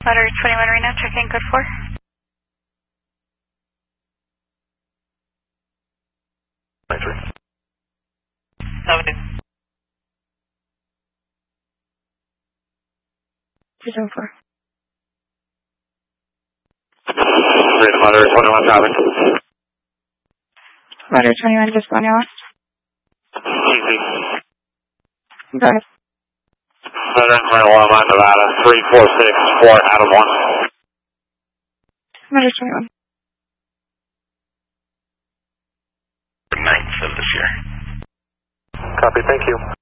Letter 21 Reno, checking code 4. Seventy. 204. Letter 21 traffic. Letter 21, just going out. Easy. Go ahead. Letter 21, Nevada, 3464, Adam 1. Letter 21. 9th of this year. Copy, thank you.